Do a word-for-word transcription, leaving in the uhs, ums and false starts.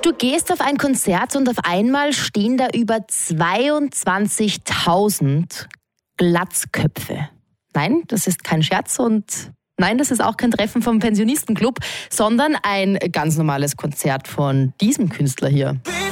Du gehst auf ein Konzert und auf einmal stehen da über zweiundzwanzigtausend Glatzköpfe. Nein, das ist kein Scherz und nein, das ist auch kein Treffen vom Pensionistenclub, sondern ein ganz normales Konzert von diesem Künstler hier.